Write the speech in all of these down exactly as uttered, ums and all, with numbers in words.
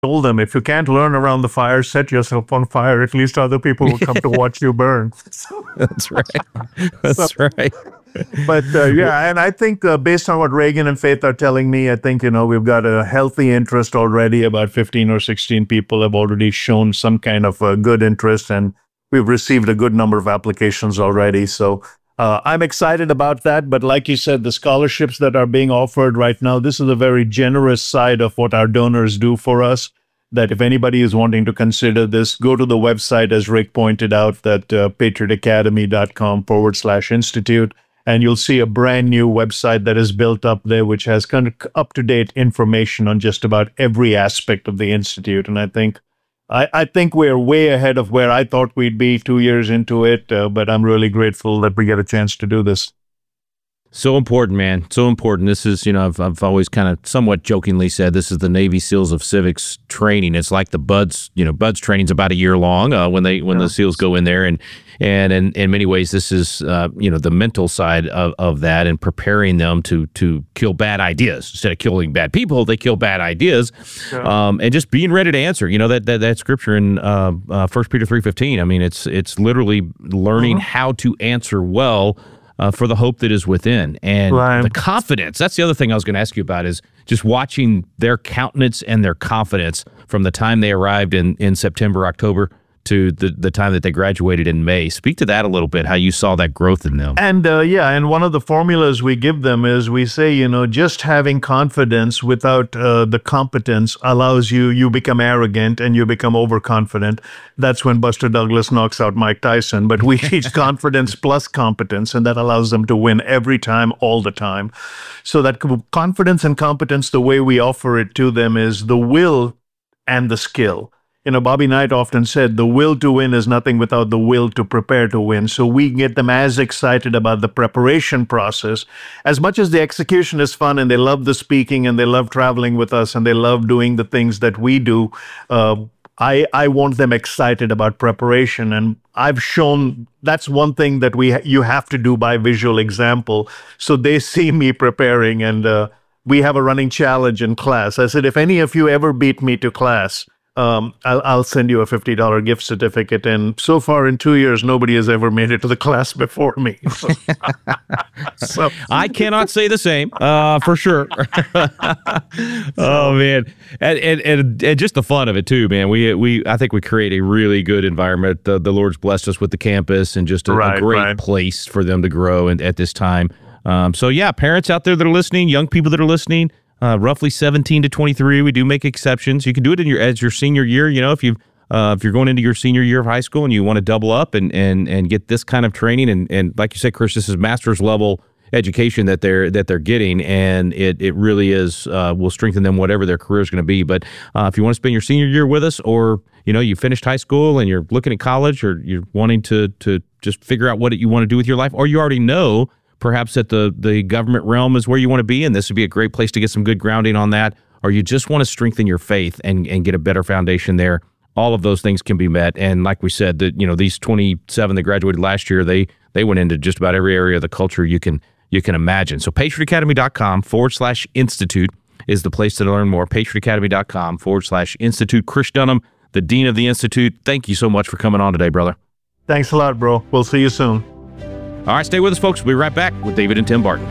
told them, if you can't learn around the fire, set yourself on fire. At least other people will come to watch you burn. So, That's right. That's so, right. But uh, yeah, and I think uh, based on what Reagan and Faith are telling me, I think, you know, we've got a healthy interest already. About fifteen or sixteen people have already shown some kind of uh, good interest, and we've received a good number of applications already. So uh, I'm excited about that. But like you said, the scholarships that are being offered right now, this is a very generous side of what our donors do for us. That if anybody is wanting to consider this, go to the website, as Rick pointed out, that uh, patriotacademy.com forward slash institute. And you'll see a brand new website that is built up there, which has kind of up-to-date information on just about every aspect of the Institute. And I think I, I think we're way ahead of where I thought we'd be two years into it, uh, but I'm really grateful that we get a chance to do this. So important, man. So important. This is, you know, I've, I've always kind of somewhat jokingly said this is the Navy SEALs of civics training. It's like the BUDS, you know, BUDS training's about a year long uh, when they when yeah. the SEALs go in there. And and in, in many ways, this is, uh, you know, the mental side of, of that and preparing them to to kill bad ideas. Instead of killing bad people, they kill bad ideas. Yeah. Um, and just being ready to answer. You know, that that, that scripture in uh, uh, First Peter three fifteen, I mean, it's, it's literally learning uh-huh. how to answer well Uh, for the hope that is within. And right. the confidence, that's the other thing I was going to ask you about, is just watching their countenance and their confidence from the time they arrived in, in September, October, to the, the time that they graduated in May. Speak to that a little bit, how you saw that growth in them. And uh, yeah, and one of the formulas we give them is we say, you know, just having confidence without uh, the competence allows you, you become arrogant and you become overconfident. That's when Buster Douglas knocks out Mike Tyson. But we teach confidence plus competence, and that allows them to win every time, all the time. So that confidence and competence, the way we offer it to them is the will and the skill. You know, Bobby Knight often said, the will to win is nothing without the will to prepare to win. So we get them as excited about the preparation process. As much as the execution is fun and they love the speaking and they love traveling with us and they love doing the things that we do, uh, I, I want them excited about preparation. And I've shown that's one thing that we ha- you have to do by visual example. So they see me preparing, and uh, we have a running challenge in class. I said, if any of you ever beat me to class, Um, I'll, I'll send you a fifty dollar gift certificate. And so far in two years, nobody has ever made it to the class before me. So I cannot say the same, uh, for sure. Oh man, and, and and and just the fun of it too, man. We we I think we create a really good environment. The, the Lord's blessed us with the campus and just a, right, a great right. place for them to grow and at this time. Um, so yeah, parents out there that are listening, young people that are listening. Uh, roughly seventeen to twenty-three. We do make exceptions. You can do it in your as your senior year. You know, if you uh, if you're going into your senior year of high school and you want to double up and and and get this kind of training, and and like you said, Chris, this is master's level education that they're that they're getting, and it it really is uh, will strengthen them whatever their career is going to be. But uh, if you want to spend your senior year with us, or you know you finished high school and you're looking at college, or you're wanting to to just figure out what you want to do with your life, or you already know perhaps that the, the government realm is where you want to be, and this would be a great place to get some good grounding on that, or you just want to strengthen your faith and, and get a better foundation there, all of those things can be met. And like we said, that you know these twenty-seven that graduated last year, they they went into just about every area of the culture you can you can imagine. So patriotacademy.com forward slash institute is the place to learn more. patriotacademy.com forward slash institute. Chris Dunham, the Dean of the Institute, thank you so much for coming on today, brother. Thanks a lot, bro. We'll see you soon. All right, stay with us, folks. We'll be right back with David and Tim Barton.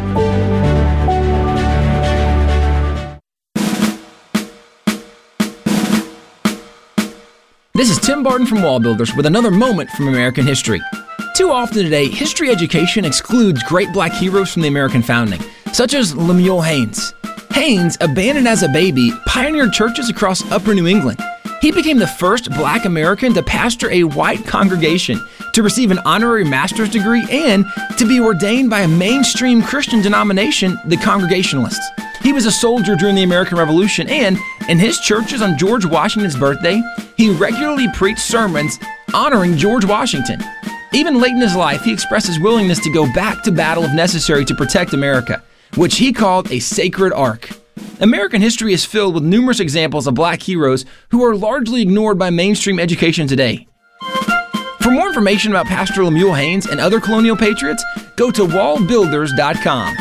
This is Tim Barton from Wall Builders with another moment from American history. Too often today, history education excludes great black heroes from the American founding, such as Lemuel Haynes. Haynes, abandoned as a baby, pioneered churches across upper New England. He became the first black American to pastor a white congregation, to receive an honorary master's degree, and to be ordained by a mainstream Christian denomination, the Congregationalists. He was a soldier during the American Revolution, and in his churches on George Washington's birthday, he regularly preached sermons honoring George Washington. Even late in his life, he expressed his willingness to go back to battle if necessary to protect America, which he called a sacred ark. American history is filled with numerous examples of black heroes who are largely ignored by mainstream education today. For more information about Pastor Lemuel Haynes and other colonial patriots, go to wall builders dot com.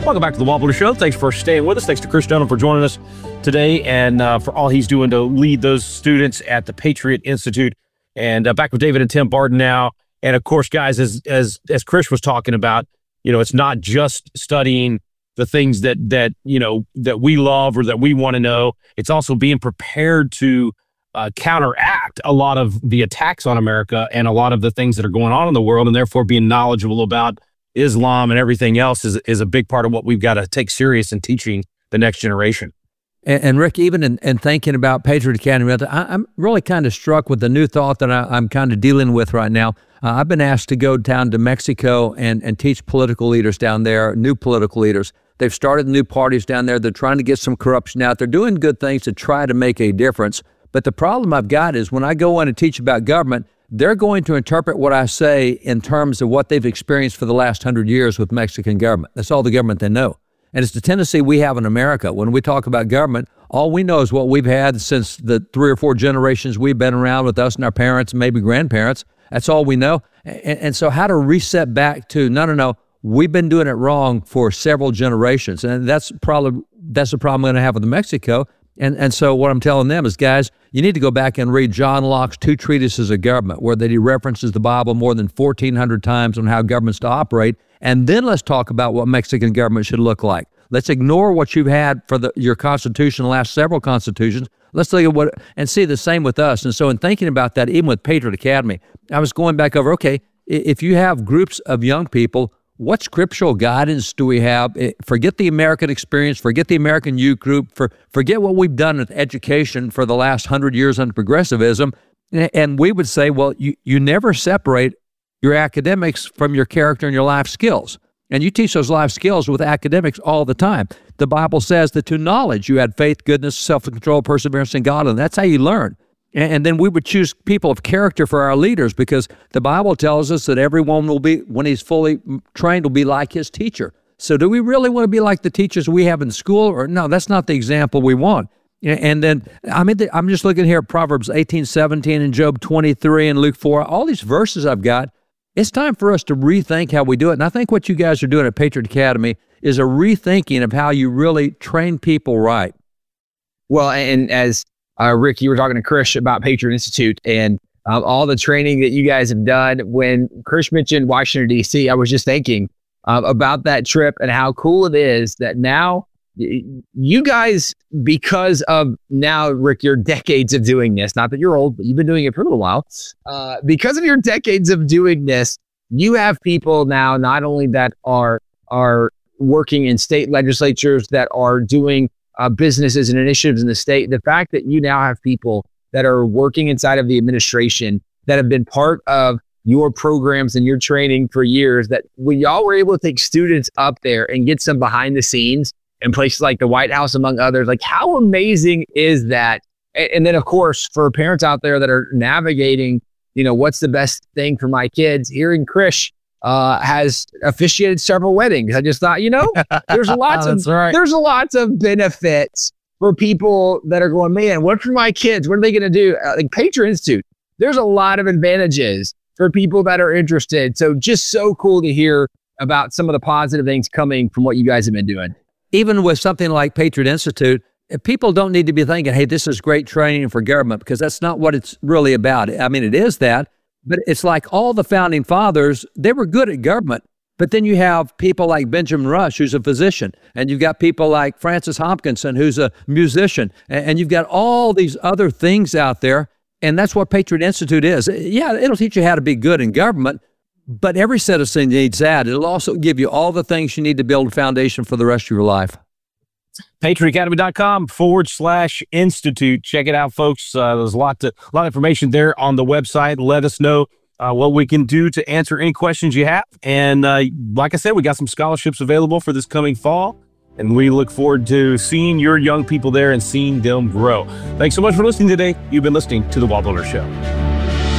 Welcome back to the WallBuilder Show. Thanks for staying with us. Thanks to Chris Dunham for joining us today and uh, for all he's doing to lead those students at the Patriot Institute. And uh, back with David and Tim Barden now. And of course, guys, as as as Chris was talking about, you know, it's not just studying the things that that you know that we love or that we want to know. It's also being prepared to uh, counteract a lot of the attacks on America and a lot of the things that are going on in the world, and therefore being knowledgeable about Islam and everything else is is a big part of what we've got to take serious in teaching the next generation. And, and Rick, even in, in thinking about Patriot Academy, I, I'm really kind of struck with the new thought that I, I'm kind of dealing with right now. Uh, I've been asked to go down to Mexico and, and teach political leaders down there, new political leaders. They've started new parties down there. They're trying to get some corruption out. They're doing good things to try to make a difference. But the problem I've got is when I go in and teach about government, they're going to interpret what I say in terms of what they've experienced for the last hundred years with Mexican government. That's all the government they know. And it's the tendency we have in America. When we talk about government, all we know is what we've had since the three or four generations we've been around with us and our parents and maybe grandparents. That's all we know. And, and so how to reset back to, no, no, no, we've been doing it wrong for several generations. And that's probably, that's the problem I'm going to have with Mexico. And and so what I'm telling them is, guys, you need to go back and read John Locke's Two Treatises of Government, where that he references the Bible more than fourteen hundred times on how government's to operate. And then let's talk about what Mexican government should look like. Let's ignore what you've had for the, your constitution, the last several constitutions. Let's look at what, and see the same with us. And so in thinking about that, even with Patriot Academy, I was going back over, okay, if you have groups of young people, what scriptural guidance do we have? Forget the American experience, forget the American youth group, for, forget what we've done with education for the last hundred years under progressivism. And we would say, well, you, you never separate your academics from your character and your life skills. And you teach those life skills with academics all the time. The Bible says that to knowledge you add faith, goodness, self-control, perseverance, and godliness. That's how you learn. And then we would choose people of character for our leaders, because the Bible tells us that everyone will be, when he's fully trained, will be like his teacher. So do we really want to be like the teachers we have in school? Or no, that's not the example we want. And then, I mean, I'm just looking here at Proverbs eighteen, seventeen, and Job twenty-three, and Luke four, all these verses I've got. It's time for us to rethink how we do it. And I think what you guys are doing at Patriot Academy is a rethinking of how you really train people right. Well, and as Uh, Rick, you were talking to Chris about Patriot Institute and um, all the training that you guys have done. When Chris mentioned Washington, D C, I was just thinking uh, about that trip and how cool it is that now you guys, because of now, Rick, your decades of doing this, not that you're old, but you've been doing it for a little while. Uh, because of your decades of doing this, you have people now not only that are are working in state legislatures, that are doing Uh, businesses and initiatives in the state. The fact that you now have people that are working inside of the administration that have been part of your programs and your training for years, that when y'all were able to take students up there and get some behind the scenes in places like the White House, among others, like how amazing is that? And, and then of course, for parents out there that are navigating, you know, what's the best thing for my kids, hearing Chris Uh, has officiated several weddings. I just thought, you know, there's a lots of right. there's a lots of benefits for people that are going, man, what for my kids? What are they going to do? Uh, like Patriot Institute, there's a lot of advantages for people that are interested. So just so cool to hear about some of the positive things coming from what you guys have been doing. Even with something like Patriot Institute, people don't need to be thinking, hey, this is great training for government, because that's not what it's really about. I mean, it is that. But it's like all the founding fathers, they were good at government. But then you have people like Benjamin Rush, who's a physician, and you've got people like Francis Hopkinson, who's a musician, and, and you've got all these other things out there, and that's what Patriot Institute is. Yeah, it'll teach you how to be good in government, but every citizen needs that. It'll also give you all the things you need to build a foundation for the rest of your life. patriotacademy.com forward slash institute. Check it out, folks. Uh, there's a lot, to, a lot of information there on the website. Let us know uh, what we can do to answer any questions you have. And uh, like I said, we got some scholarships available for this coming fall. And we look forward to seeing your young people there and seeing them grow. Thanks so much for listening today. You've been listening to The WallBuilder Show.